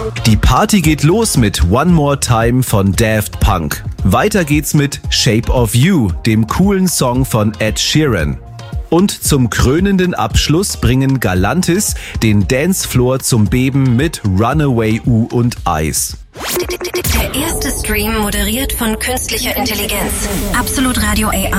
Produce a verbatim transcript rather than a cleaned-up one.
Die Party geht los mit One More Time von Daft Punk. Weiter geht's mit Shape of You, dem coolen Song von Ed Sheeran. Und zum krönenden Abschluss bringen Galantis den Dancefloor zum Beben mit Runaway U und Ice. Der erste Stream moderiert von künstlicher Intelligenz. Absolut Radio A I.